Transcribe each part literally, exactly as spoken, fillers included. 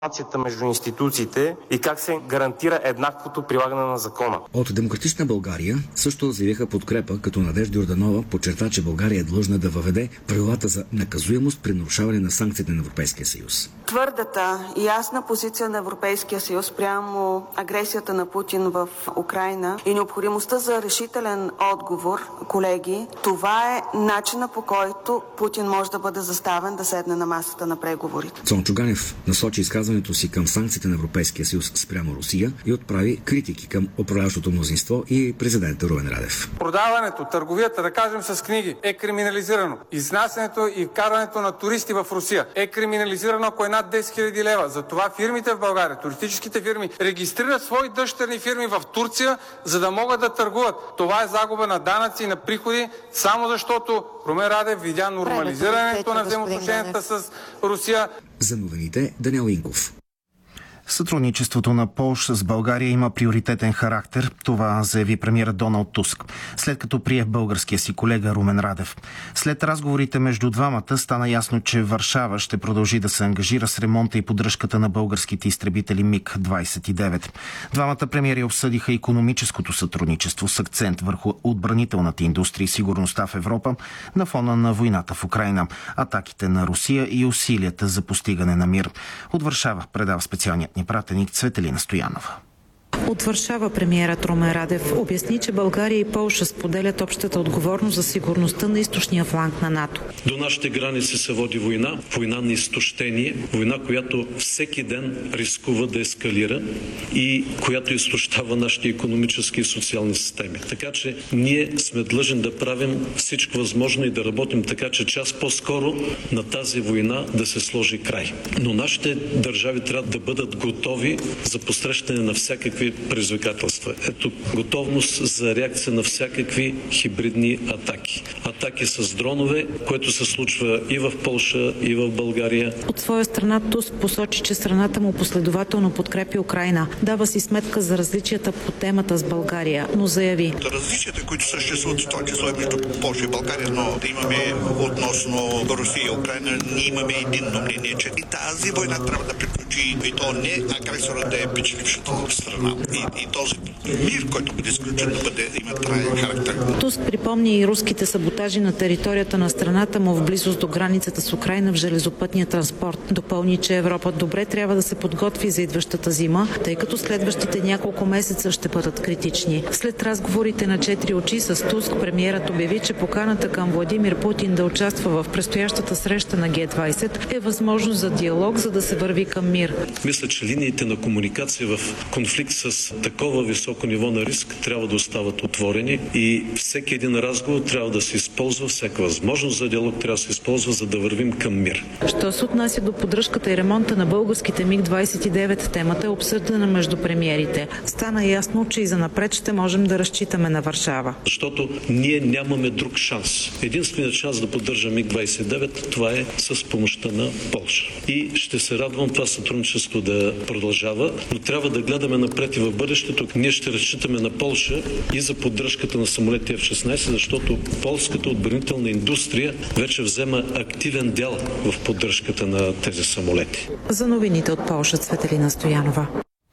между институциите и как се гарантира еднаквото прилагане на закона. От Демократична България също заявиха подкрепа, като Надежда Йорданова подчерта, че България е длъжна да въведе правилата за наказуемост при нарушаване на санкциите на Европейския съюз. Твърдата и ясна позиция на Европейския съюз прямо агресията на Путин в Украйна и необходимостта за решителен отговор, колеги, това е начина, по който Путин може да бъде заставен да седне на масата на преговорите. Цончо Ганев насочи изказването си към санкциите на Европейския съюз спрямо Русия и отправи критики към управляващото мнозинство и президента Румен Радев. Продаването, търговията, да кажем с книги, е криминализирано. Изнасянето и вкарването на туристи в Русия е криминализирано, ако е над десет хиляди лева. Затова фирмите в България, туристическите фирми, регистрират свои дъщерни фирми в Турция, за да могат да търгуват. Това е загуба на данъци и на приходи, само защото Румен Радев видя нормализирането на взаимоотношенията с Русия. За новините Даниел Инков. Сътрудничеството на Полша с България има приоритетен характер. Това заяви премиерът Доналд Туск, след като прие българския си колега Румен Радев. След разговорите между двамата стана ясно, че Варшава ще продължи да се ангажира с ремонта и поддръжката на българските изтребители миг двадесет и девет. Двамата премиери обсъдиха икономическото сътрудничество с акцент върху отбранителната индустрия и сигурността в Европа на фона на войната в Украйна, атаките на Русия и усилията за постигане на мир. От Варшава предава специалният ни пратеник Цветелина Стоянова. От Варшава премиерът Румен Радев обясни, че България и Полша споделят общата отговорност за сигурността на източния фланг на НАТО. До нашите граници се води война, война на изтощение, война, която всеки ден рискува да ескалира и която изтощава нашите икономически и социални системи. Така че ние сме длъжни да правим всичко възможно и да работим така, че час по-скоро на тази война да се сложи край. Но нашите държави трябва да бъдат готови за посрещане на всякакви предизвикателства. Ето готовност за реакция на всякакви хибридни атаки. Атаки с дронове, което се случва и в Полша, и в България. От своя страна Туск посочи, че страната му последователно подкрепи Украйна. Дава си сметка за различията по темата с България, но заяви: различията, които съществуват в това число и между Полша и България, но да имаме относно Русия и Украйна, ние имаме единно мнение, че и тази война трябва да приключи, и то не агресора да е печелившата страна. И, и този мир, който бъде изключен, да бъде има траен характер. Туск припомни и руските саботажи на територията на страната му в близост до границата с Украйна в железопътния транспорт. Допълни, че Европа добре трябва да се подготви за идващата зима, тъй като следващите няколко месеца ще бъдат критични. След разговорите на четири очи с Туск, премиерът обяви, че поканата към Владимир Путин да участва в предстоящата среща на Ге двадесет е възможност за диалог, за да се върви към мир. Мисля, че линиите на комуникация в конфликт с такова високо ниво на риск трябва да остават отворени и всеки един разговор трябва да се използва, всяка възможност за диалог трябва да се използва, за да вървим към мир. Що се отнася до поддръжката и ремонта на българските миг двадесет и девет, темата е обсъдена между премиерите. Стана ясно, че и занапред ще можем да разчитаме на Варшава. Защото ние нямаме друг шанс. Единственият шанс да поддържа миг двадесет и девет, това е с помощта на Полша. И ще се радвам това сътрудничество да продължава, но трябва да гледаме напред и в бъдещето. Ние ще разчитаме на Полша и за поддръжката на самолети Еф шестнадесет, защото полската отбранителна индустрия вече взема активен дял в поддръжката на тези самолети. За новините от Полша, Цветелина Стоянова.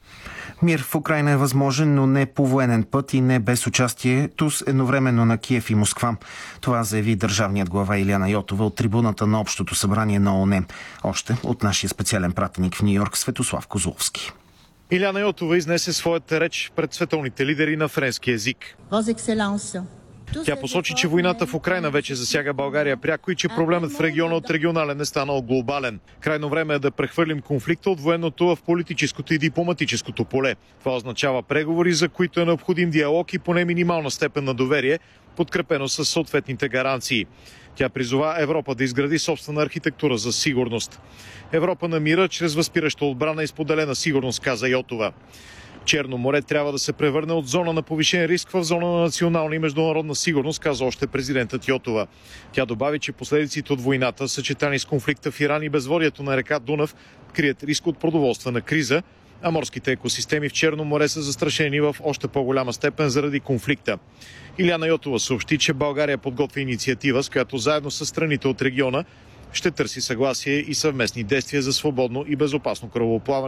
Мир в Украйна е възможен, но не по военен път и не без участие Тус едновременно на Киев и Москва. Това заяви държавният глава Илияна Йотова от трибуната на Общото събрание на ООН. Още от нашия специален пратеник в Ню-Йорк Светослав Козловски. Илияна Йотова изнесе своята реч пред световните лидери на френски език. Тя посочи, че войната в Украйна вече засяга България пряко и че проблемът в региона от регионален е станал глобален. Крайно време е да прехвърлим конфликта от военното в политическото и дипломатическото поле. Това означава преговори, за които е необходим диалог и поне минимална степен на доверие, подкрепено с съответните гаранции. Тя призова Европа да изгради собствена архитектура за сигурност. Европа на мира чрез възпираща отбрана и споделена сигурност, каза Йотова. Черно море трябва да се превърне от зона на повишен риск в зона на национална и международна сигурност, каза още президентът Йотова. Тя добави, че последиците от войната, съчетани с конфликта в Иран и безводието на река Дунав, крият риск от продоволствена криза, а морските екосистеми в Черно море са застрашени в още по-голяма степен заради конфликта. Илияна Йотова съобщи, че България подготвя инициатива, с която заедно с страните от региона ще търси съгласие и съвместни действия за свободно и безопасно корабоплаване